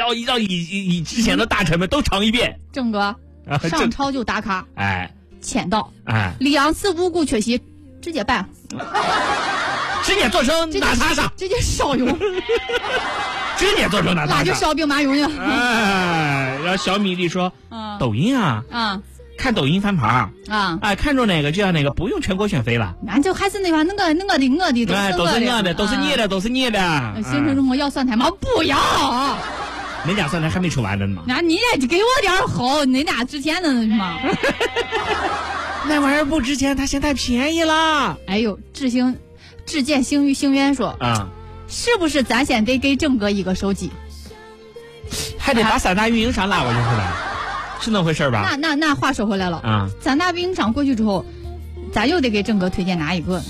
让以之前的大臣们都尝一遍。 郑哥上朝就打卡，签到，2次无故缺席，直接办， 直接做成拿啥啥， 直接烧用， 直接做成拿啥啥， 那就烧兵马俑去。 然后小米粒说，抖音看抖音翻盘看中哪个就要哪个，不用全国选妃了。 俺就还是那话，我的， 都是我的，都是你的。 行程中我要蒜苔吗？不要。 恁家蒜苔还没出完的吗？ 那你也给我点好，恁俩值钱的嘛。 那玩意儿不值钱，它现在便宜了。 哎呦，志健星渊说是不是咱先得给郑哥一个手机， 还得把3大运营商拉过去是吧？是那回事吧？ 那话说回来了3大运营商过去之后，咱又得给郑哥推荐哪一个？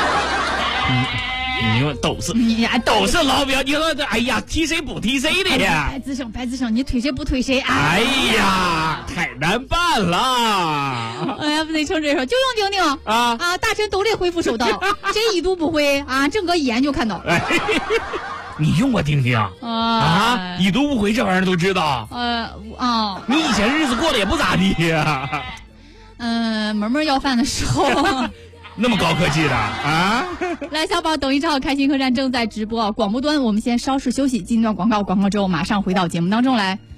你说都是老表，你说这哎呀，提谁不提谁的呀？ 白子胜，你推谁不推谁？ 哎呀，太难办了！ 哎呀，不得成这说，就用钉钉大臣都得回复收到，谁已读不回郑哥一眼就看到。 你用过钉钉已读不回这玩意儿都知道。你以前日子过得也不咋地呀。 门门要饭的时候。 那么高科技的来，小宝抖音账号开心客栈正在直播广播端，我们先稍事休息，进段广告之后马上回到节目当中来。